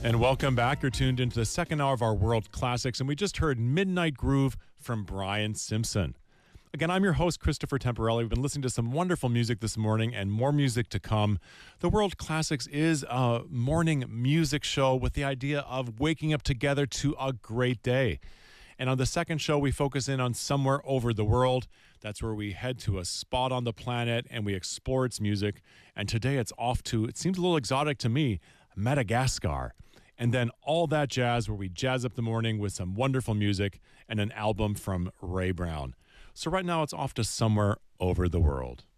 And welcome back. You're tuned into the second hour of our World Classics, and we just heard Midnight Groove from Brian Simpson. Again, I'm your host, Christopher Temporelli. We've been listening to some wonderful music this morning and more music to come. The World Classics is a morning music show with the idea of waking up together to a great day. And on the second show, we focus in on somewhere over the world. That's where we head to a spot on the planet and we explore its music. And today it's off to, it seems a little exotic to me, Madagascar. And then all that jazz where we jazz up the morning with some wonderful music and an album from Ray Brown. So right now it's off to somewhere over the world.